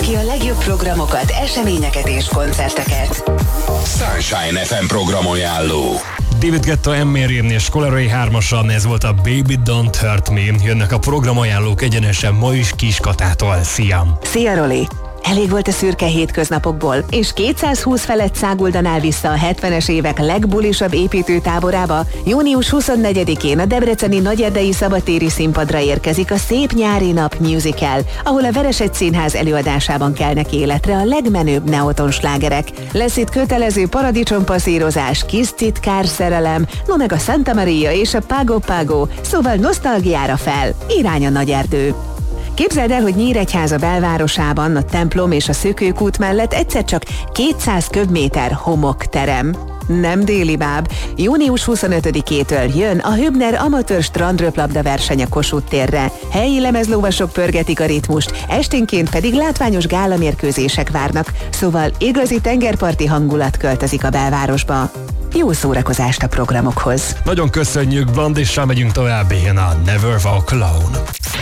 ki a legjobb programokat, eseményeket és koncerteket. Sunshine FM programajánló. David Guetta, M-Marine és Coleray 3-asan, ez volt a Baby Don't Hurt Me. Jönnek a programajánlók egyenesen ma is Kis Katától. Szia! Szia, Roli! Elég volt a szürke hétköznapokból, és 220 felett száguldanál vissza a 70-es évek legbulisabb építőtáborába. Június 24-én a debreceni Nagyerdei szabadtéri színpadra érkezik a Szép nyári nap musical, ahol a Veresegy Színház előadásában kelnek életre a legmenőbb neoton slágerek. Lesz itt kötelező paradicsompasszírozás, kis citkár szerelem, no meg a Santa Maria és a Pago Pago, szóval nosztalgiára fel, irány a Nagyerdő. Képzeld el, hogy Nyíregyháza belvárosában, a templom és a Szökőkút mellett egyszer csak 200 köbméter homokterem. Nem déli báb. Június 25-től jön a Hübner amatőr strandröplabda verseny a Kossuth térre. Helyi lemezlovasok pörgetik a ritmust, esténként pedig látványos gálamérkőzések várnak, szóval igazi tengerparti hangulat költözik a belvárosba. Jó szórakozást a programokhoz! Nagyon köszönjük, Blandissal megyünk tovább, ilyen a Never Walk Alone.